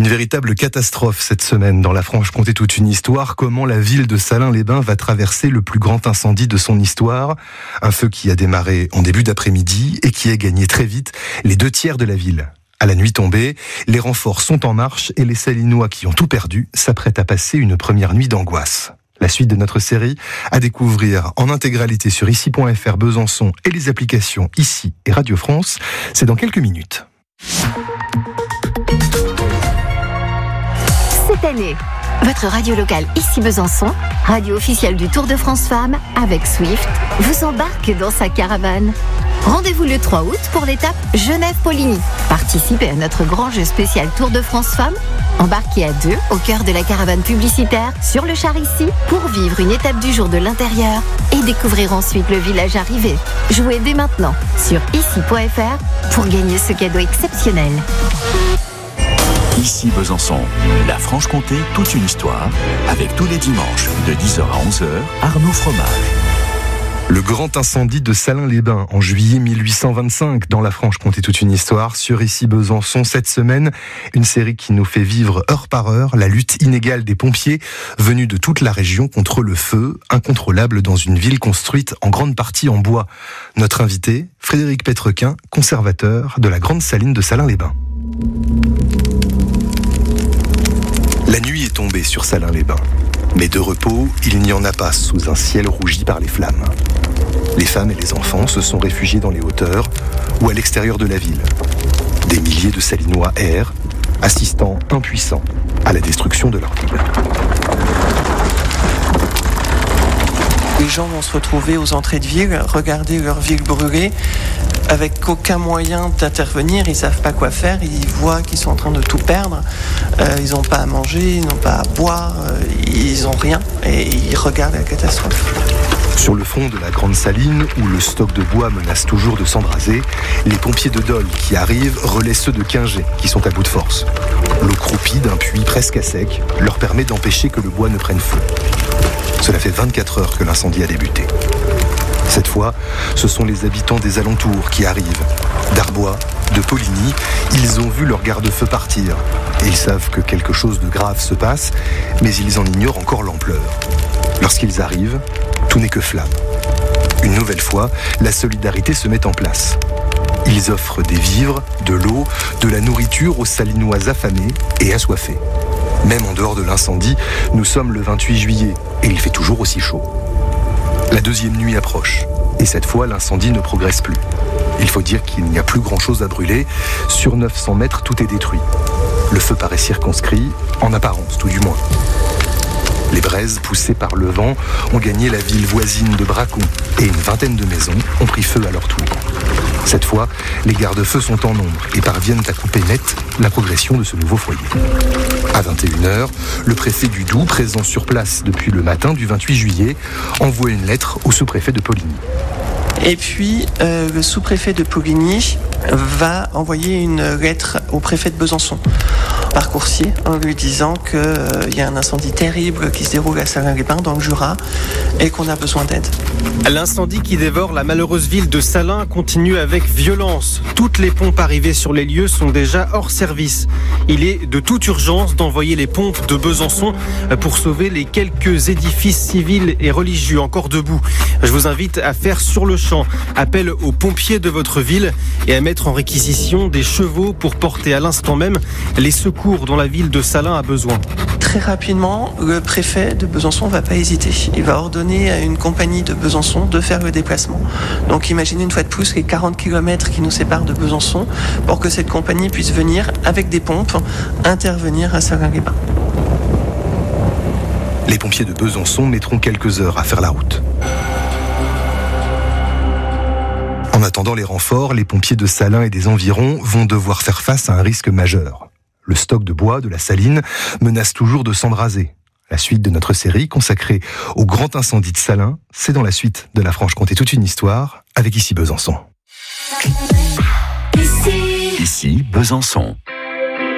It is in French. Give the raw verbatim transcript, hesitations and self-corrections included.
Une véritable catastrophe cette semaine dans la Franche-Comté, toute une histoire. Comment la ville de Salins-les-Bains va traverser le plus grand incendie de son histoire. Un feu qui a démarré en début d'après-midi et qui a gagné très vite les deux tiers de la ville. À la nuit tombée, les renforts sont en marche et les Salinois qui ont tout perdu s'apprêtent à passer une première nuit d'angoisse. La suite de notre série à découvrir en intégralité sur ici point f r, Besançon et les applications Ici et Radio France, c'est dans quelques minutes. Cette année, votre radio locale Ici Besançon, radio officielle du Tour de France Femmes, avec Swift, vous embarque dans sa caravane. Rendez-vous le trois août pour l'étape Genève-Poligny. Participez à notre grand jeu spécial Tour de France Femmes. Embarquez à deux au cœur de la caravane publicitaire sur le char Ici pour vivre une étape du jour de l'intérieur et découvrir ensuite le village arrivé. Jouez dès maintenant sur ici point f r pour gagner ce cadeau exceptionnel. Ici Besançon, la Franche-Comté, toute une histoire, avec tous les dimanches de dix heures à onze heures, Arnaud Fromage. Le grand incendie de Salins-les-Bains en juillet mille huit cent vingt-cinq dans la Franche-Comté, toute une histoire sur Ici Besançon. Cette semaine, une série qui nous fait vivre heure par heure la lutte inégale des pompiers venus de toute la région contre le feu incontrôlable dans une ville construite en grande partie en bois. Notre invité, Frédéric Pétrequin, conservateur de la grande saline de Salins-les-Bains. La nuit est tombée sur Salins-les-Bains. Mais de repos, il n'y en a pas sous un ciel rougi par les flammes. Les femmes et les enfants se sont réfugiés dans les hauteurs ou à l'extérieur de la ville. Des milliers de Salinois errent, assistant impuissants à la destruction de leur ville. Les gens vont se retrouver aux entrées de ville, regarder leur ville brûler, avec aucun moyen d'intervenir, ils ne savent pas quoi faire, ils voient qu'ils sont en train de tout perdre, euh, ils n'ont pas à manger, ils n'ont pas à boire, euh, ils n'ont rien, et ils regardent la catastrophe. Sur le front de la Grande Saline, où le stock de bois menace toujours de s'embraser, les pompiers de Dole qui arrivent relaient ceux de Quingey qui sont à bout de force. L'eau croupie d'un puits presque à sec leur permet d'empêcher que le bois ne prenne feu. Cela fait vingt-quatre heures que l'incendie a débuté. Cette fois, ce sont les habitants des alentours qui arrivent. D'Arbois, de Poligny, ils ont vu leur garde-feu partir. Et ils savent que quelque chose de grave se passe, mais ils en ignorent encore l'ampleur. Lorsqu'ils arrivent, tout n'est que flamme. Une nouvelle fois, la solidarité se met en place. Ils offrent des vivres, de l'eau, de la nourriture aux Salinois affamés et assoiffés. Même en dehors de l'incendie, nous sommes le vingt-huit juillet et il fait toujours aussi chaud. La deuxième nuit approche et cette fois l'incendie ne progresse plus. Il faut dire qu'il n'y a plus grand-chose à brûler. Sur neuf cents mètres, tout est détruit. Le feu paraît circonscrit, en apparence tout du moins. Les braises, poussées par le vent, ont gagné la ville voisine de Bracon et une vingtaine de maisons ont pris feu à leur tour. Cette fois, les garde-feux sont en nombre et parviennent à couper net la progression de ce nouveau foyer. À vingt et une heures, le préfet du Doubs, présent sur place depuis le matin du vingt-huit juillet, envoie une lettre au sous-préfet de Poligny. Et puis, euh, le sous-préfet de Poligny va envoyer une lettre au préfet de Besançon par coursier en lui disant qu'il euh, y a un incendie terrible qui se déroule à Salins-les-Bains dans le Jura et qu'on a besoin d'aide. L'incendie qui dévore la malheureuse ville de Salins continue avec violence. Toutes les pompes arrivées sur les lieux sont déjà hors service. Il est de toute urgence d'envoyer les pompes de Besançon pour sauver les quelques édifices civils et religieux encore debout. Je vous invite à faire sur le champ appel aux pompiers de votre ville et à mettre en réquisition des chevaux pour porter à l'instant même les secours dont la ville de Salins a besoin. Très rapidement, le préfet de Besançon ne va pas hésiter. Il va ordonner à une compagnie de Besançon de faire le déplacement. Donc imaginez une fois de plus les quarante kilomètres qui nous séparent de Besançon pour que cette compagnie puisse venir avec des pompes intervenir à Salins-les-Bains. Les pompiers de Besançon mettront quelques heures à faire la route. En attendant les renforts, les pompiers de Salins et des environs vont devoir faire face à un risque majeur. Le stock de bois de la saline menace toujours de s'embraser. La suite de notre série consacrée au grand incendie de Salins, c'est dans la suite de la Franche-Comté, toute une histoire avec Ici Besançon. Ici Besançon.